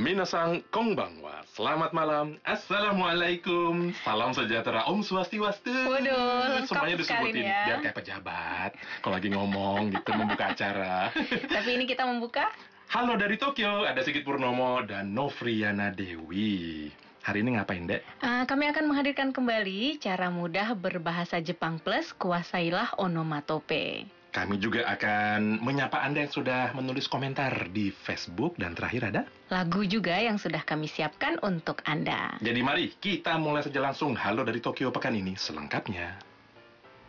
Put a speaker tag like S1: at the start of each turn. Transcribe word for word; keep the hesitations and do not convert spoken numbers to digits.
S1: Minasang konbanwa. Selamat malam. Assalamualaikum. Salam sejahtera. Om Swastiwastu.
S2: Waduh, lengkap
S1: semuanya
S2: sekali
S1: disebutin
S2: ya.
S1: biar kayak pejabat kalau lagi ngomong gitu membuka acara.
S2: Tapi ini kita membuka.
S1: Halo dari Tokyo, ada Sigit Purnomo dan Novriana Dewi. Hari ini ngapain, Dek?
S2: Uh, kami akan menghadirkan kembali cara mudah berbahasa Jepang plus kuasailah onomatope.
S1: Kami juga akan menyapa Anda yang sudah menulis komentar di Facebook dan terakhir ada
S2: lagu juga yang sudah kami siapkan untuk Anda.
S1: Jadi mari kita mulai saja langsung Halo dari Tokyo pekan ini selengkapnya.